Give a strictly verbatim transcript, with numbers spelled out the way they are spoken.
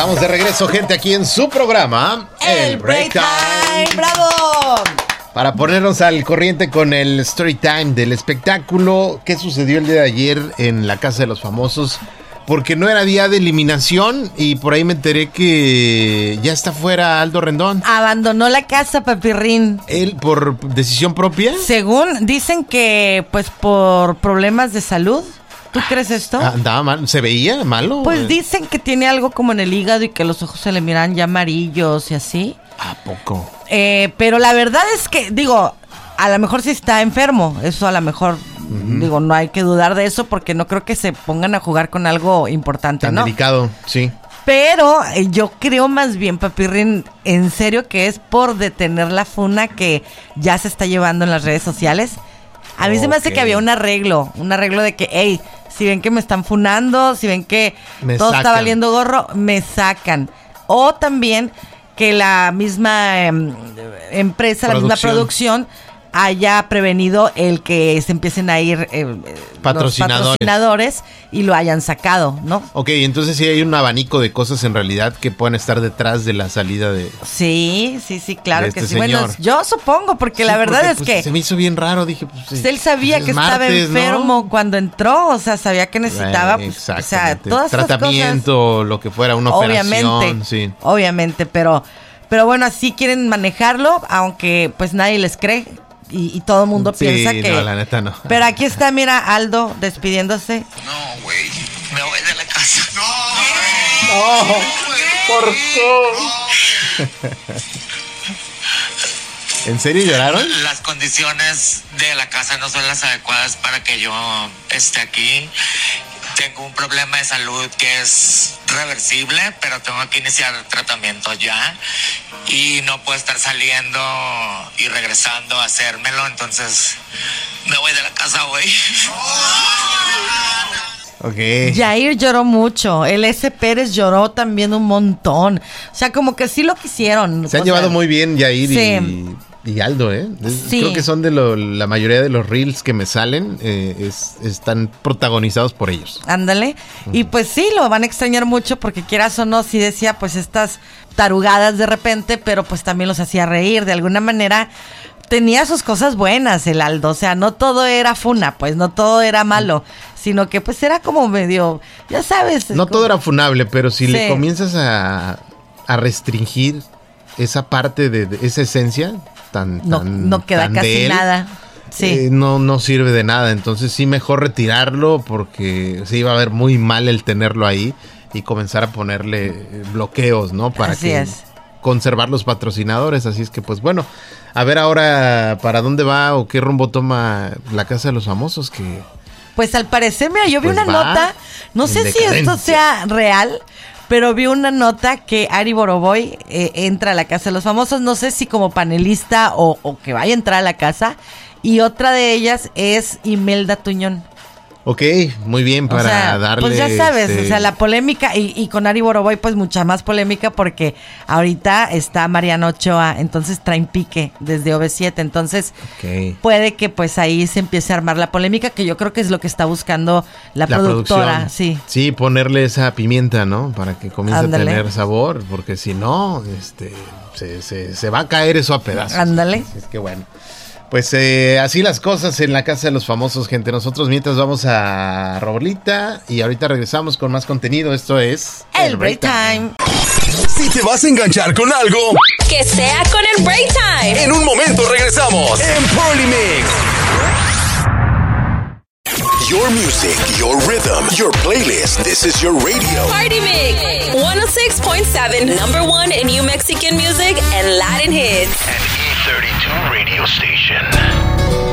Estamos de regreso, gente, aquí en su programa El, el Break Time. Time. ¡Bravo! Para ponernos al corriente con el Story Time del espectáculo. ¿Qué sucedió el día de ayer en la Casa de los Famosos? Porque no era día de eliminación y por ahí me enteré que ya está fuera Aldo Rendón. Abandonó la casa, Papirrín. ¿Él por decisión propia? Según dicen que pues por problemas de salud. ¿Tú crees esto? Andaba mal, ¿se veía malo? Pues dicen que tiene algo como en el hígado y que los ojos se le miran ya amarillos y así. ¿A poco? Eh, pero la verdad es que, digo, a lo mejor sí está enfermo. Eso a lo mejor, uh-huh. digo, no hay que dudar de eso porque no creo que se pongan a jugar con algo importante, Tan ¿no? delicado, sí. Pero eh, yo creo más bien, Papirrín, en serio que es por detener la funa que ya se está llevando en las redes sociales. A mí okay. se me hace que había un arreglo, un arreglo de que, hey, si ven que me están funando, si ven que me todo sacan. Está valiendo gorro, me sacan. O también que la misma eh, empresa, producción. la misma producción haya prevenido el que se empiecen a ir eh, patrocinadores. los patrocinadores y lo hayan sacado, ¿no? Ok, entonces sí hay un abanico de cosas en realidad que pueden estar detrás de la salida de... Sí, sí, sí, claro que este sí. Señor. Bueno, yo supongo, porque sí, la verdad porque, es pues, que... se me hizo bien raro, dije... Pues, él sabía pues, que martes, estaba enfermo, ¿no? Cuando entró, o sea, sabía que necesitaba... Right, pues, o sea, todas tratamiento, cosas, lo que fuera, una obviamente, operación, sí. Obviamente, pero... Pero bueno, así quieren manejarlo, aunque pues nadie les cree. Y, y todo el mundo sí, piensa que... no, la neta no. Pero aquí está, mira, Aldo despidiéndose. No, güey, me voy de la casa. No, no, ¿por qué? ¿En serio lloraron? Las condiciones de la casa no son las adecuadas para que yo esté aquí. Tengo un problema de salud que es reversible, pero tengo que iniciar tratamiento ya. Y no puedo estar saliendo y regresando a hacérmelo, entonces me voy de la casa, güey. Okay. Yair lloró mucho, el S. Pérez lloró también un montón. O sea, como que sí lo quisieron. Se han o llevado sea, muy bien Yair sí. y, y Aldo, ¿eh? Sí. Creo que son de lo, la mayoría de los reels que me salen, eh, es, están protagonizados por ellos. Ándale. Uh-huh. Y pues sí, lo van a extrañar mucho porque quieras o no, sí decía pues estas tarugadas de repente, pero pues también los hacía reír de alguna manera. Tenía sus cosas buenas el Aldo, o sea, no todo era funa, pues no todo era malo, sino que pues era como medio, ya sabes. No como... todo era funable, pero si sí. le comienzas a, a restringir esa parte de, de esa esencia tan, no, tan no queda tan casi de él, nada. Sí. Eh, no, no sirve de nada, entonces sí mejor retirarlo porque se iba a ver muy mal el tenerlo ahí y comenzar a ponerle bloqueos, ¿no? Para así que es. conservar los patrocinadores, así es que pues bueno, a ver ahora para dónde va o qué rumbo toma la Casa de los Famosos que... Pues al parecer, mira, yo vi pues una nota, no sé si esto sea real, pero vi una nota que Ari Boroboy eh, entra a la Casa de los Famosos, no sé si como panelista o, o que vaya a entrar a la casa, y otra de ellas es Imelda Tuñón. Ok, muy bien para o sea, darle... Pues ya sabes, este... o sea, la polémica, y, y con Ari Boroboy pues mucha más polémica porque ahorita está Mariana Ochoa, entonces traen pique desde O V siete, entonces okay. puede que pues ahí se empiece a armar la polémica, que yo creo que es lo que está buscando la, la productora. Sí. sí, ponerle esa pimienta, ¿no? Para que comience Ándale. a tener sabor, porque si no, este, se, se, se va a caer eso a pedazos. Ándale. Es que bueno. Pues eh, así las cosas en la Casa de los Famosos, gente. Nosotros mientras vamos a Rolita y ahorita regresamos con más contenido. Esto es... El Break Time. Si te vas a enganchar con algo, que sea con el Break Time. En un momento regresamos en Polymix. Your music, your rhythm, your playlist. This is your radio. Party Mix one oh six point seven, number one in New Mexican music and Latin hits. An E thirty-two radio station.